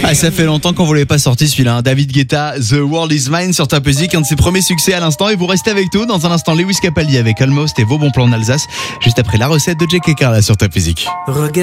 Ah, ça fait longtemps qu'on vous l'avait pas sorti celui-là, hein. David Guetta, The World Is Mine sur Top Music, un de ses premiers succès à l'instant. Et vous restez avec nous dans un instant. Lewis Capaldi avec Almost et vos bons plans en Alsace, juste après la recette de Jack Carla sur Top Music.